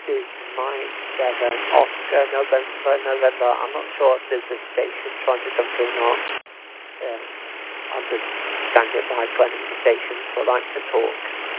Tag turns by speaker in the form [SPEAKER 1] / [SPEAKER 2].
[SPEAKER 1] Oscar November. I'm not sure if there's a station trying to come through or not. I'm just standing by 20 stations, so I like to talk.